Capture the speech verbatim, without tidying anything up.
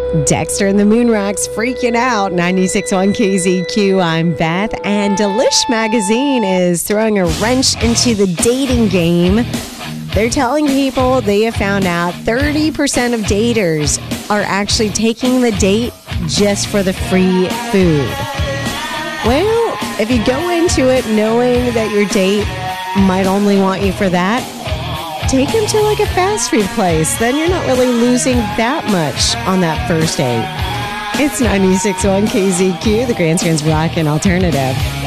Dexter and the Moonrocks freaking out. ninety-six point one K Z Q. I'm Beth, and Delish Magazine is throwing a wrench into the dating game. They're telling people they have found out thirty percent of daters are actually taking the date just for the free food. Well, if you go into it knowing that your date might only want you for that, take him to like a fast food place. Then you're not really losing that much on that first date. It's ninety-six point one K Z Q, the Grand Strand's Rock and Alternative.